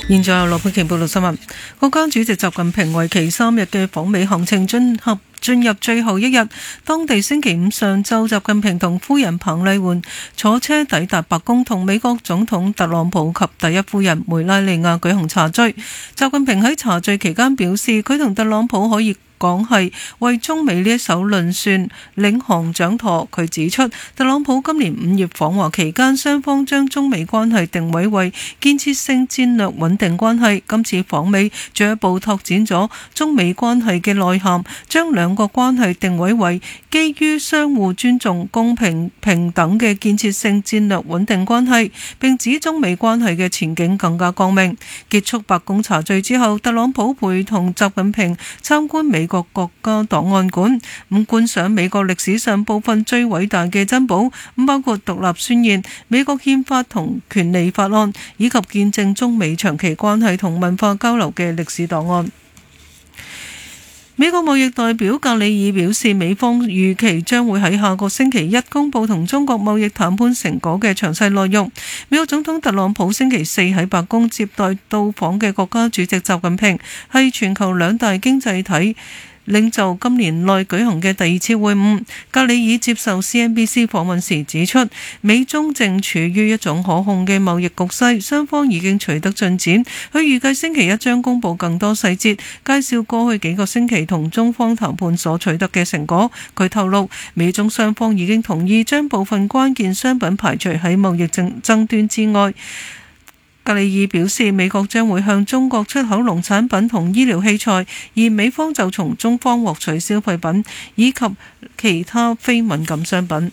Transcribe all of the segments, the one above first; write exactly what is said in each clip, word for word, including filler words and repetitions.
現在由羅佩琪報道新聞。國家主席習近平為期三日嘅訪美行程進合進入最後一日，當地星期五上晝，習近平同夫人彭麗媛坐車抵達白宮，同美國總統特朗普及第一夫人梅拉尼亞舉行茶敘。習近平喺茶敘期間表示，佢同特朗普可以講係為中美呢一艘輪船領航掌舵。佢指出，特朗普今年五月訪華期間，雙方將中美關係定位為建設性戰略穩定關係。今次訪美進一步拓展咗中美關係嘅內涵，將兩個關係定位為基於相互尊重、公平平等嘅建設性戰略穩定關係，並指中美關係嘅前景更加光明。結束白宮茶敘之後，特朗普陪同習近平參觀美國國家檔案館，咁觀賞美國歷史上部分最偉大嘅珍寶，咁包括獨立宣言、美國憲法同權利法案，以及見證中美長期關係同文化交流嘅歷史檔案。美國貿易代表格里爾表示，美方預期將會喺下個星期一公佈同中國貿易談判成果嘅詳細內容。美國總統特朗普星期四喺白宮接待到訪嘅國家主席習近平，係全球兩大經濟體領袖今年內舉行嘅第二次會晤。格里爾接受 C N B C 訪問時指出，美中正處於一種可控嘅貿易局勢，雙方已經取得進展。佢預計星期一將公佈更多細節，介紹過去幾個星期同中方談判所取得嘅成果。佢透露，美中雙方已經同意將部分關鍵商品排除喺貿易爭爭端之外。格里爾表示，美國將會向中國出口農產品同醫療器材，而美方就從中方獲取消費品以及其他非敏感商品。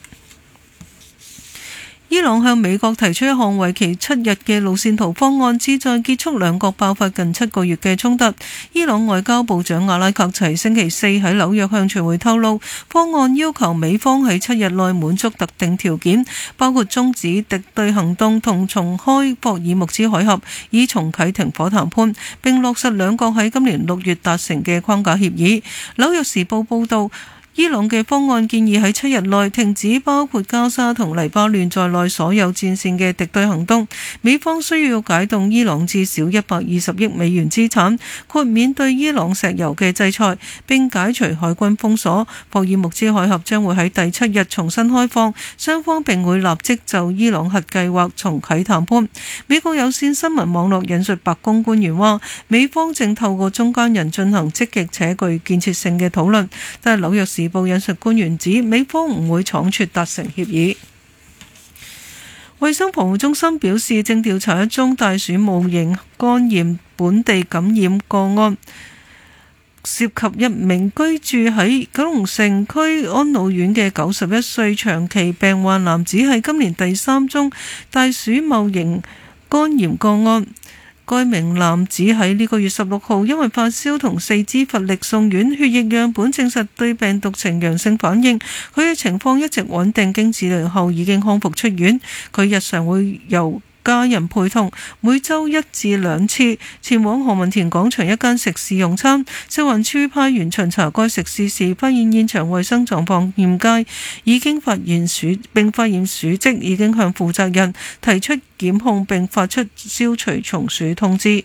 伊朗向美國提出一項為期七日嘅路線圖方案，旨在結束兩國爆發近七個月嘅衝突。伊朗外交部長阿拉格齊星期四喺紐約向傳媒透露，方案要求美方喺七日內滿足特定條件，包括終止敵對行動同重開霍爾木茲海峽，以重啟停火談判，並落實兩國喺今年六月達成嘅框架協議。紐約時報報導，伊朗嘅方案建議喺七日內停止包括加沙同黎巴嫩在內所有戰線嘅敵對行動。美方需要解凍伊朗至少一百二十億美元資產，豁免對伊朗石油嘅制裁，並解除海軍封鎖。霍爾木茲海峽將會喺第七日重新開放，雙方並會立即就伊朗核計劃重啟談判。美國有線新聞網絡引述白宮官員話，美方正透過中間人進行積極且具建設性嘅討論，但係紐約時報引述官員指，美方唔會倉促達成協議。衛生防護中心表示，正調查一宗大鼠戊型肝炎本地感染個案，涉及一名居住喺九龍城區安老院嘅九十一歲長期病患男子，係今年第三宗大鼠戊型肝炎個案。該名男子喺呢個月十六號因為發燒同四肢乏力送院，血液樣本證實對病毒呈陽性反應。佢嘅情況一直穩定，經治療後已經康復出院。佢日常會由家人陪同，每周一至兩次前往何文田廣場一間食肆用餐。食環署派員巡查該食肆時，發現現場衛生狀況欠佳，已經發現鼠並發現鼠跡，已經向負責人提出檢控並發出消除蟲鼠通知。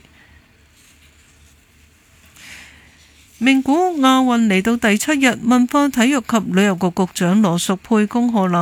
名古亞運嚟到第七日，文化體育及旅遊局局長羅淑佩恭賀男